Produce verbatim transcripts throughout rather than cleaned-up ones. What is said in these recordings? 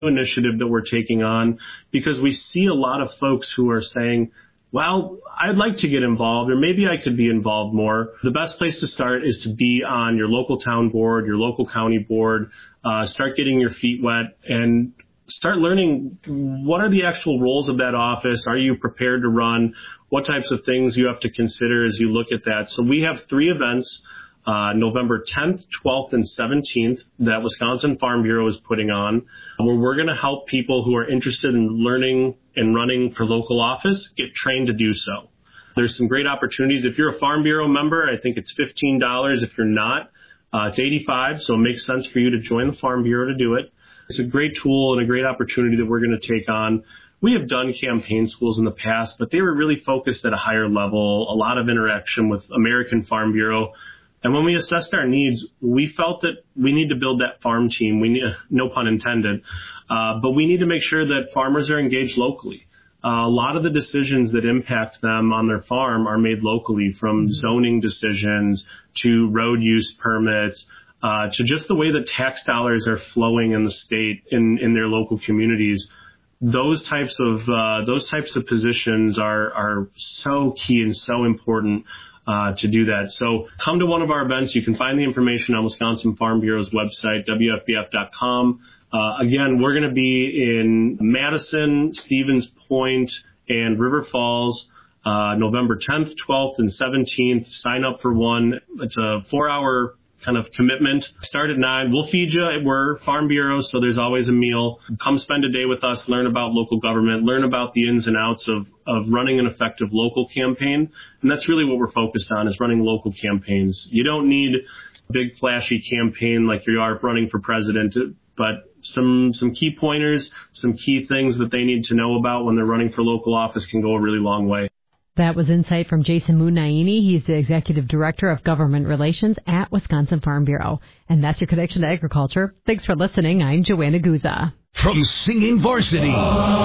initiative that we're taking on because we see a lot of folks who are saying, well, I'd like to get involved, or maybe I could be involved more. The best place to start is to be on your local town board, your local county board, uh, start getting your feet wet and start learning what are the actual roles of that office. Are you prepared to run? What types of things you have to consider as you look at that. So we have three events, uh, November tenth, twelfth, and seventeenth that Wisconsin Farm Bureau is putting on, where we're going to help people who are interested in learning and running for local office get trained to do so. There's some great opportunities. If you're a Farm Bureau member, I think it's fifteen dollars. If you're not, uh, it's eighty-five dollars, so it makes sense for you to join the Farm Bureau to do it. It's a great tool and a great opportunity that we're going to take on. We have done campaign schools in the past, but they were really focused at a higher level, a lot of interaction with American Farm Bureau. And when we assessed our needs, we felt that we need to build that farm team. We need, no pun intended, uh, but we need to make sure that farmers are engaged locally. Uh, a lot of the decisions that impact them on their farm are made locally, from zoning decisions to road use permits, uh, to just the way that tax dollars are flowing in the state in, in their local communities. Those types of, uh, those types of positions are, are so key and so important Uh, to do that. So come to one of our events. You can find the information on Wisconsin Farm Bureau's website, W F B F dot com. Uh, again, we're going to be in Madison, Stevens Point, and River Falls, uh, November tenth, twelfth, and seventeenth. Sign up for one. It's a four-hour kind of commitment. Start at nine. We'll feed you. We're Farm Bureau, so there's always a meal. Come spend a day with us, learn about local government, learn about the ins and outs of, of running an effective local campaign. And that's really what we're focused on, is running local campaigns. You don't need a big flashy campaign like you are running for president, but some, some key pointers, some key things that they need to know about when they're running for local office can go a really long way. That was insight from Jason Munaini. He's the Executive Director of Government Relations at Wisconsin Farm Bureau. And that's your connection to agriculture. Thanks for listening. I'm Joanna Guza. From singing varsity,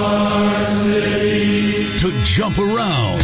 varsity to jump around,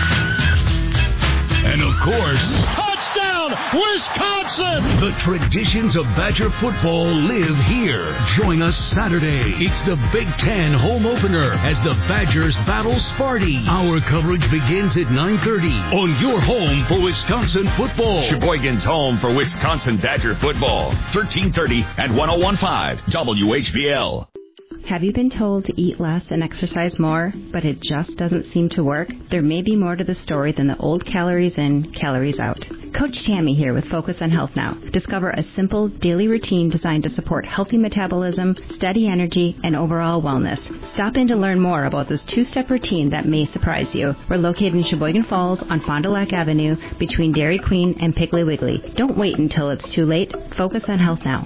and of course, touchdown, Wisconsin! The traditions of Badger football live here. Join us Saturday. It's the Big Ten home opener as the Badgers battle Sparty. Our coverage begins at nine thirty on your home for Wisconsin football. Sheboygan's home for Wisconsin Badger football. thirteen thirty and one oh one point five W H B L. Have you been told to eat less and exercise more, but it just doesn't seem to work? There may be more to the story than the old calories in, calories out. Coach Tammy here with Focus on Health Now. Discover a simple daily routine designed to support healthy metabolism, steady energy, and overall wellness. Stop in to learn more about this two-step routine that may surprise you. We're located in Sheboygan Falls on Fond du Lac Avenue between Dairy Queen and Piggly Wiggly. Don't wait until it's too late. Focus on Health Now.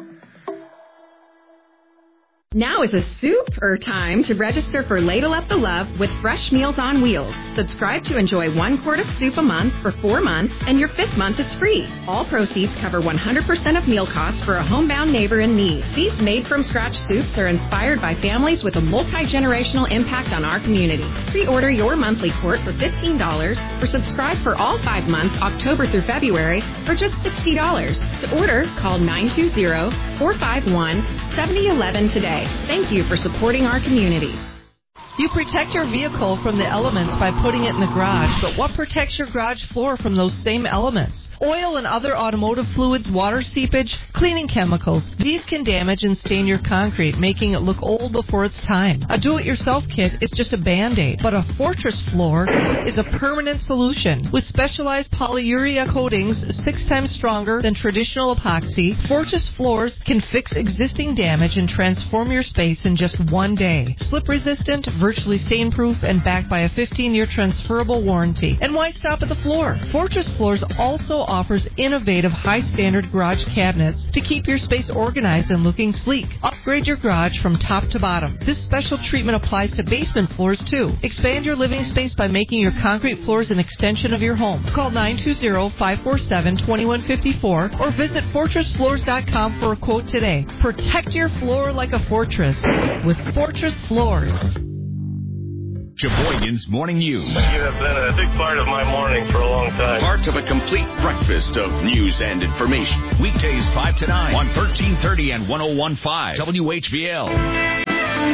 Now is a super time to register for Ladle Up the Love with Fresh Meals on Wheels. Subscribe to enjoy one quart of soup a month for four months, and your fifth month is free. All proceeds cover one hundred percent of meal costs for a homebound neighbor in need. These made-from-scratch soups are inspired by families with a multi-generational impact on our community. Pre-order your monthly quart for fifteen dollars, or subscribe for all five months, October through February, for just sixty dollars. To order, call nine two zero, four five one, seven zero one one today. Thank you for supporting our community. You protect your vehicle from the elements by putting it in the garage, but what protects your garage floor from those same elements? Oil and other automotive fluids, water seepage, cleaning chemicals. These can damage and stain your concrete, making it look old before its time. A do-it-yourself kit is just a Band-Aid, but a Fortress floor is a permanent solution. With specialized polyurea coatings six times stronger than traditional epoxy, Fortress floors can fix existing damage and transform your space in just one day. Slip-resistant, virtually stain-proof, and backed by a fifteen-year transferable warranty. And why stop at the floor? Fortress Floors also offers innovative high-standard garage cabinets to keep your space organized and looking sleek. Upgrade your garage from top to bottom. This special treatment applies to basement floors, too. Expand your living space by making your concrete floors an extension of your home. Call nine two zero, five four seven, two one five four or visit fortress floors dot com for a quote today. Protect your floor like a fortress with Fortress Floors. Sheboygan's Morning News. You have been a big part of my morning for a long time. Part of a complete breakfast of news and information. Weekdays five to nine on thirteen thirty and one oh one point five W H B L.